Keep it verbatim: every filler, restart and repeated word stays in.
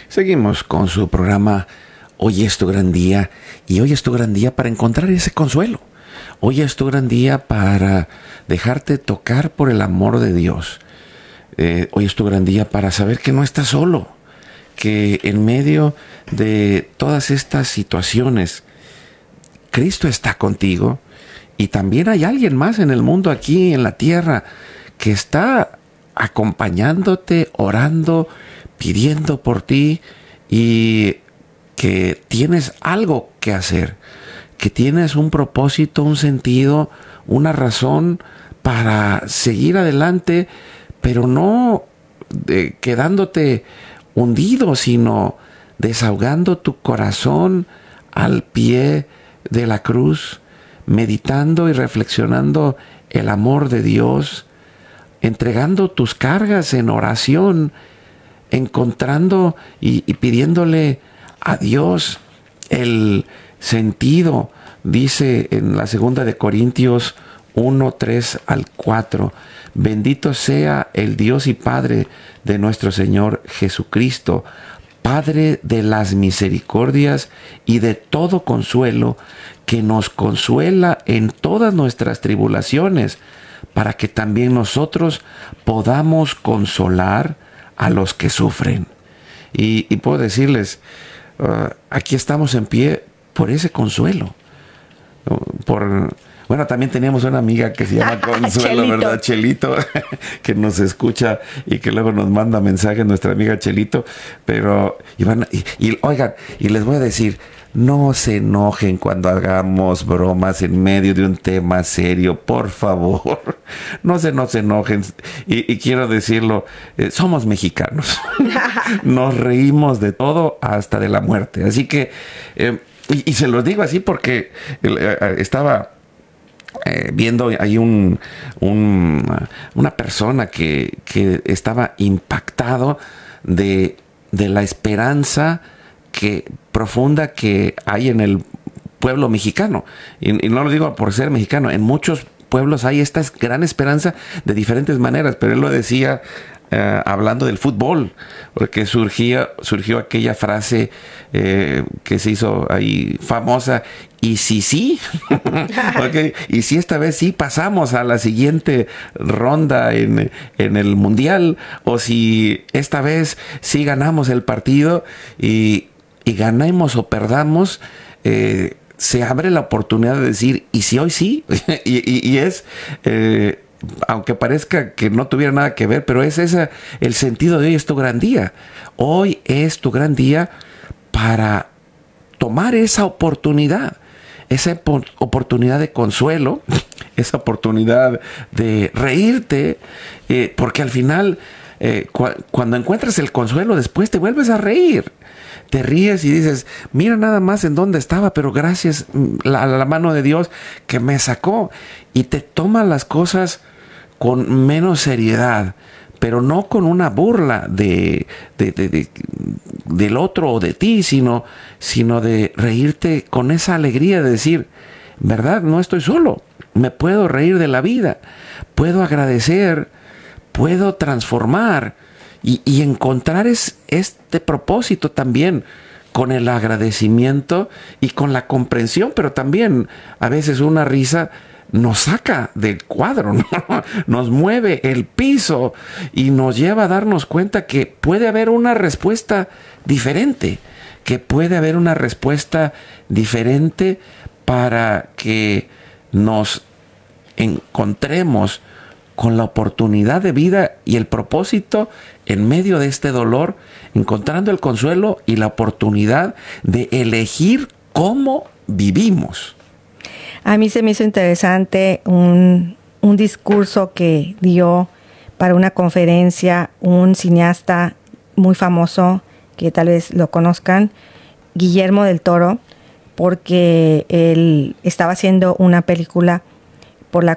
Seguimos con su programa Hoy es tu gran día, y hoy es tu gran día para encontrar ese consuelo. Hoy es tu gran día para dejarte tocar por el amor de Dios. Eh, hoy es tu gran día para saber que no estás solo, que en medio de todas estas situaciones, Cristo está contigo, y también hay alguien más en el mundo, aquí en la tierra, que está acompañándote, orando, pidiendo por ti, y que tienes algo que hacer, que tienes un propósito, un sentido, una razón para seguir adelante, pero no de, quedándote hundido, sino desahogando tu corazón al pie de la cruz, meditando y reflexionando el amor de Dios, entregando tus cargas en oración, encontrando y, y pidiéndole a Dios el sentido. Dice en la segunda de Corintios uno, tres al cuatro, bendito sea el Dios y Padre de nuestro Señor Jesucristo, Padre de las misericordias y de todo consuelo, que nos consuela en todas nuestras tribulaciones, para que también nosotros podamos consolar a los que sufren. Y, y puedo decirles, uh, aquí estamos en pie por ese consuelo. Por, bueno, también teníamos una amiga que se llama Consuelo, Chelito. ¿verdad? Chelito, que nos escucha y que luego nos manda mensajes, nuestra amiga Chelito. Pero, y, van, y, y oigan, y les voy a decir, no se enojen cuando hagamos bromas en medio de un tema serio, por favor. No se nos enojen. Y, y quiero decirlo, eh, somos mexicanos. Nos reímos de todo, hasta de la muerte. Así que, eh, y, y se los digo así porque eh, estaba eh, viendo ahí un, un, una persona que, que estaba impactado de, de la esperanza que profunda que hay en el pueblo mexicano, y, y no lo digo por ser mexicano, en muchos pueblos hay esta gran esperanza de diferentes maneras, pero él lo decía eh, hablando del fútbol, porque surgía, surgió aquella frase eh, que se hizo ahí famosa, y si sí, okay, y si esta vez sí pasamos a la siguiente ronda en, en el mundial, o si esta vez sí ganamos el partido, y y ganemos o perdamos, eh, se abre la oportunidad de decir, ¿y si hoy sí? y, y, y es, eh, aunque parezca que no tuviera nada que ver, pero es ese el sentido de hoy es tu gran día. Hoy es tu gran día para tomar esa oportunidad, esa oportunidad de consuelo, esa oportunidad de reírte, eh, porque al final, eh, cu- cuando encuentras el consuelo, después te vuelves a reír. Te ríes y dices, mira nada más en dónde estaba, pero gracias a la, la mano de Dios que me sacó. Y te tomas las cosas con menos seriedad, pero no con una burla de, de, de, de, del otro o de ti, sino, sino de reírte con esa alegría de decir, verdad, no estoy solo, me puedo reír de la vida, puedo agradecer, puedo transformar. Y, y encontrar es, este propósito también con el agradecimiento y con la comprensión, pero también a veces una risa nos saca del cuadro, ¿no? Nos mueve el piso y nos lleva a darnos cuenta que puede haber una respuesta diferente, que puede haber una respuesta diferente para que nos encontremos con la oportunidad de vida y el propósito en medio de este dolor, encontrando el consuelo y la oportunidad de elegir cómo vivimos. A mí se me hizo interesante un, un discurso que dio para una conferencia un cineasta muy famoso, que tal vez lo conozcan, Guillermo del Toro, porque él estaba haciendo una película